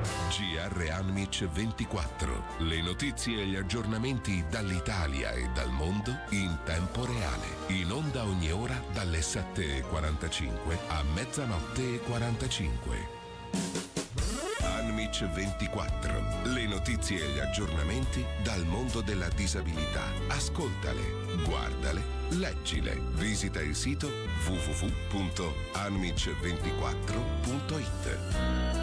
GR Anmic 24. Le notizie e gli aggiornamenti dall'Italia e dal mondo in tempo reale. In onda ogni ora dalle 7:45 a 00:45. Anmic 24. Le notizie e gli aggiornamenti dal mondo della disabilità. Ascoltale, guardale, leggile. Visita il sito www.anmic24.it.